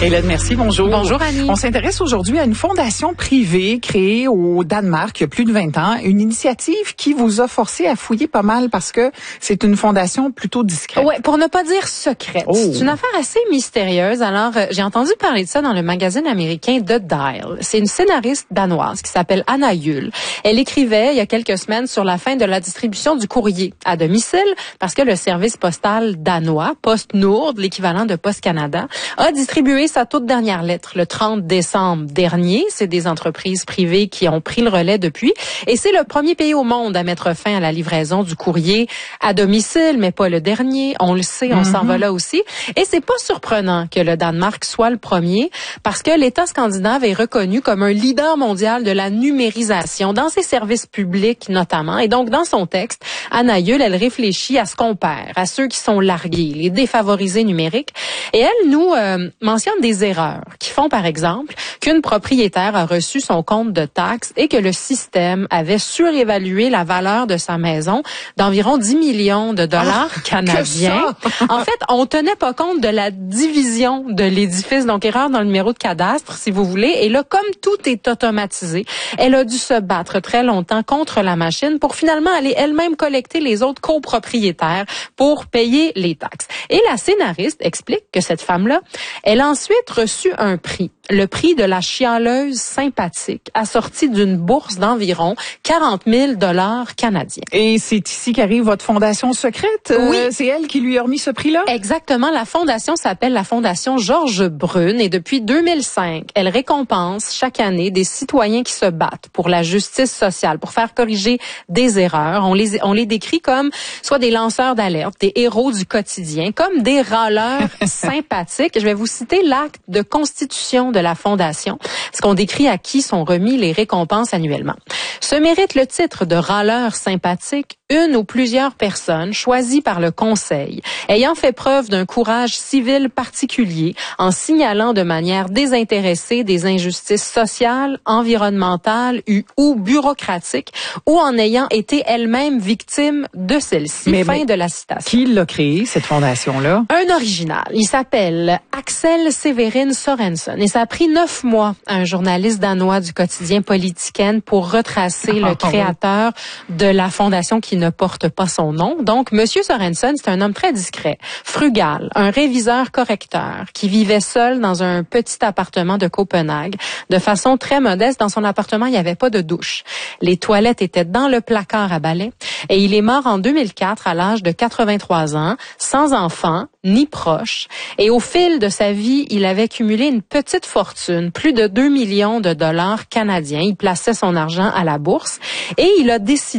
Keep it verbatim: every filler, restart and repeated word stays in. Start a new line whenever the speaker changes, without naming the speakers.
Hélène, merci. Bonjour.
Bonjour, Annie.
On s'intéresse aujourd'hui à une fondation privée créée au Danemark il y a plus de vingt ans. Une initiative qui vous a forcé à fouiller pas mal parce que c'est une fondation plutôt discrète.
Ouais, pour ne pas dire secrète.
Oh.
C'est une affaire assez mystérieuse. Alors, euh, j'ai entendu parler de ça dans le magazine américain The Dial. C'est une scénariste danoise qui s'appelle Anna Juul. Elle écrivait il y a quelques semaines sur la fin de la distribution du courrier à domicile parce que le service postal danois, PostNord, l'équivalent de Post Canada, a distribué sa toute dernière lettre le trente décembre dernier. C'est des entreprises privées qui ont pris le relais depuis. Et c'est le premier pays au monde à mettre fin à la livraison du courrier à domicile, mais pas le dernier. On le sait, on mm-hmm. s'en va là aussi. Et c'est pas surprenant que le Danemark soit le premier parce que l'État scandinave est reconnu comme un leader mondial de la numérisation dans ses services publics notamment. Et donc, dans son texte, Anna Juul, elle réfléchit à ce qu'on perd, à ceux qui sont largués, les défavorisés numériques. Et elle nous euh, mentionne des erreurs qui font, par exemple, qu'une propriétaire a reçu son compte de taxes et que le système avait surévalué la valeur de sa maison d'environ dix millions de dollars oh, canadiens. En fait, on tenait pas compte de la division de l'édifice, donc erreur dans le numéro de cadastre, si vous voulez. Et là, comme tout est automatisé, elle a dû se battre très longtemps contre la machine pour finalement aller elle-même collecter les autres copropriétaires pour payer les taxes. Et la scénariste explique que cette femme-là, elle a ensuite reçu un prix. Le prix de la chialeuse sympathique, assorti d'une bourse d'environ quarante mille dollars canadiens.
Et c'est ici qu'arrive votre fondation secrète?
Oui.
Euh, c'est elle qui lui a remis ce prix-là?
Exactement. La fondation s'appelle la Fondation Georges Brune et depuis deux mille cinq, elle récompense chaque année des citoyens qui se battent pour la justice sociale, pour faire corriger des erreurs. On les, on les décrit comme soit des lanceurs d'alerte, des héros du quotidien, comme des râleurs sympathiques. Je vais vous citer l'acte de constitution de la Fondation, parce qu'on décrit à qui sont remis les récompenses annuellement. Se mérite le titre de râleur sympathique une ou plusieurs personnes choisies par le Conseil, ayant fait preuve d'un courage civil particulier en signalant de manière désintéressée des injustices sociales, environnementales ou bureaucratiques ou en ayant été elle-même victime de celles-ci.
Mais,
fin
mais
de la citation.
Qui l'a créé, cette fondation-là?
Un original. Il s'appelle Axel Severin Sorensen et ça a pris neuf mois à un journaliste danois du quotidien Politiken pour retracer le créateur de la fondation qui ne porte pas son nom. Donc, Monsieur Sorensen, c'est un homme très discret, frugal, un réviseur correcteur qui vivait seul dans un petit appartement de Copenhague, de façon très modeste. Dans son appartement, il n'y avait pas de douche. Les toilettes étaient dans le placard à balai et il est mort en deux mille quatre à l'âge de quatre-vingt-trois ans, sans enfant, ni proche. Et au fil de sa vie, il avait cumulé une petite fortune, plus de deux millions de dollars canadiens. Il plaçait son argent à la bourse et il a décidé